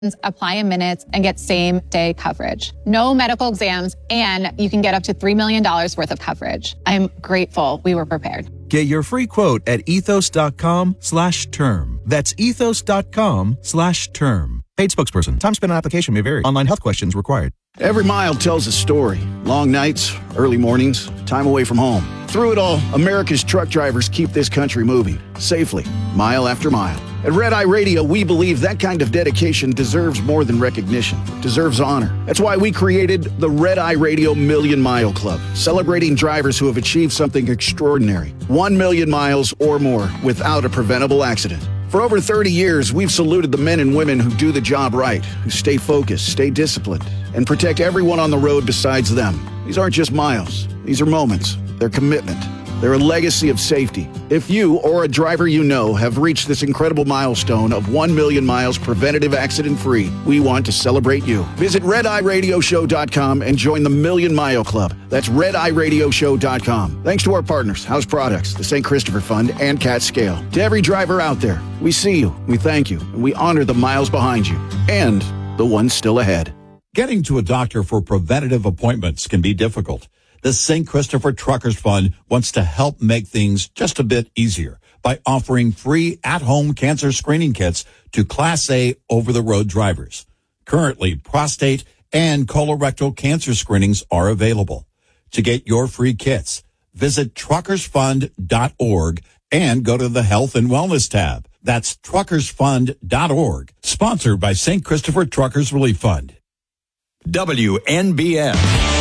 Apply in minutes and get same-day coverage. No medical exams, and you can get up to $3 million worth of coverage. I'm grateful we were prepared. Get your free quote at ethos.com/term. That's ethos.com/term. Paid spokesperson. Time spent on application may vary. Online health questions required. Every mile tells a story. Long nights, early mornings, time away from home. Through it all, America's truck drivers keep this country moving safely, mile after mile. At Red Eye Radio, we believe that kind of dedication deserves more than recognition. It deserves honor. That's why we created the Red Eye Radio Million Mile Club, celebrating drivers who have achieved something extraordinary. 1 million miles or more without a preventable accident. For over 30 years, we've saluted the men and women who do the job right, who stay focused, stay disciplined, and protect everyone on the road besides them. These aren't just miles. These are moments. They're commitment. They're a legacy of safety. If you or a driver you know have reached this incredible milestone of 1 million miles preventative accident-free, we want to celebrate you. Visit RedEyeRadioShow.com and join the Million Mile Club. That's RedEyeRadioShow.com. Thanks to our partners, House Products, the St. Christopher Fund, and Cat Scale. To every driver out there, we see you, we thank you, and we honor the miles behind you and the ones still ahead. Getting to a doctor for preventative appointments can be difficult. The St. Christopher Truckers Fund wants to help make things just a bit easier by offering free at-home cancer screening kits to Class A over-the-road drivers. Currently, prostate and colorectal cancer screenings are available. To get your free kits, visit truckersfund.org and go to the Health and Wellness tab. That's truckersfund.org, sponsored by St. Christopher Truckers Relief Fund. WNBF.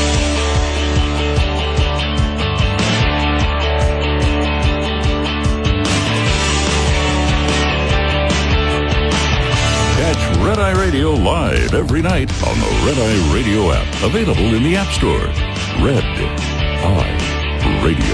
Red Eye Radio live every night on the Red Eye Radio app. Available in the App Store. Red Eye Radio.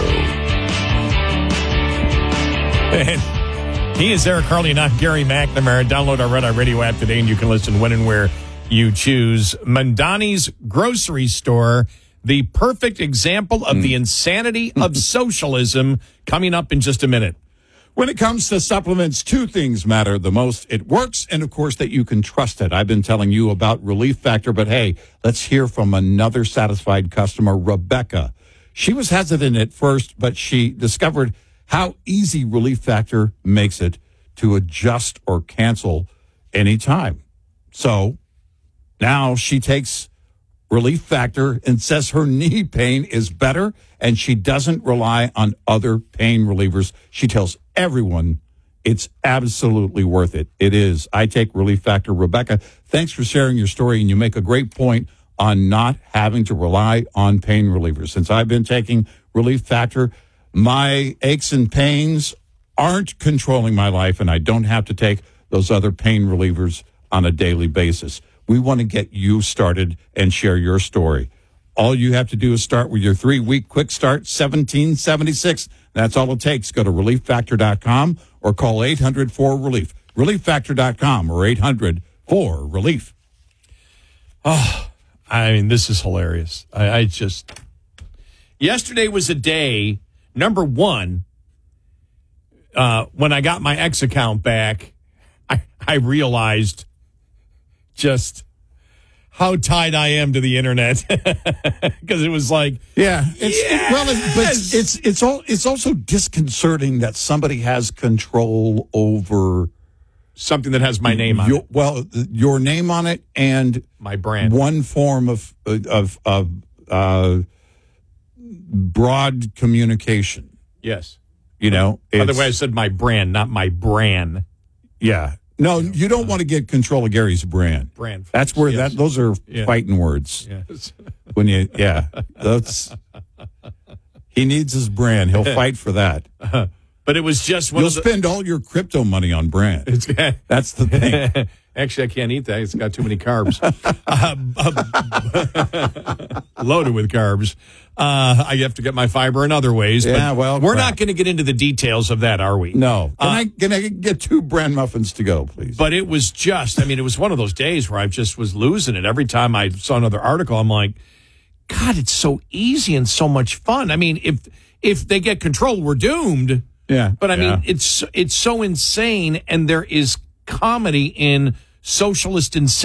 And he is Eric Harley, not Gary McNamara. Download our Red Eye Radio app today, and you can listen when and where you choose. Mondani's Grocery Store, the perfect example of the insanity of socialism, coming up in just a minute. When it comes to supplements, two things matter the most. It works, and, of course, that you can trust it. I've been telling you about Relief Factor, but, hey, let's hear from another satisfied customer, Rebecca. She was hesitant at first, but she discovered how easy Relief Factor makes it to adjust or cancel anytime. So now she takes Relief Factor and says her knee pain is better, and she doesn't rely on other pain relievers. She tells everyone it's absolutely worth it. It is. I take Relief Factor. Rebecca, thanks for sharing your story, and you make a great point on not having to rely on pain relievers. Since I've been taking Relief Factor, my aches and pains aren't controlling my life, and I don't have to take those other pain relievers on a daily basis. We want to get you started and share your story. All you have to do is start with your 3-week quick start, $17.76. That's all it takes. Go to ReliefFactor.com or call 800-4RELIEF. ReliefFactor.com or 800-4RELIEF. Oh, I mean, this is hilarious. I just... Yesterday was a day, number one, when I got my X account back, I realized just how tied I am to the internet, because it was like, it's also disconcerting that somebody has control over something that has my name on it. Well, your name on it and my brand. One form of broad communication. Yes, you know. By the way, I said my brand, not my brand. Yeah. No, you don't want to get control of Gary's brand. That's where those are fighting words. Yes. When you, he needs his brand. He'll fight for that. But it was just you'll spend all your crypto money on brand. That's the thing. Actually, I can't eat that. It's got too many carbs. Loaded with carbs. I have to get my fiber in other ways. Yeah, but we're not going to get into the details of that, are we? No. Can I get 2 bran muffins to go, please? But it was just, it was one of those days where I just was losing it. Every time I saw another article, I'm like, God, it's so easy and so much fun. If they get control, we're doomed. Yeah. But it's so insane, and there is comedy in socialist insanity.